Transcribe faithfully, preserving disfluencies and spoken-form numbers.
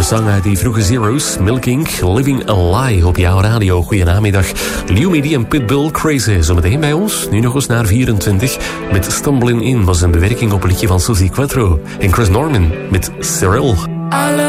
zang uit die vroege zero's. Milk Inc, Living a Lie op jouw radio. Goedenamiddag. Lou Midi en Pitbull, Crazy. Zometeen bij ons, nu nog eens naar vierentwintig. Met Stumbling In was een bewerking op een liedje van Suzy Quatro. En Chris Norman met Cyril.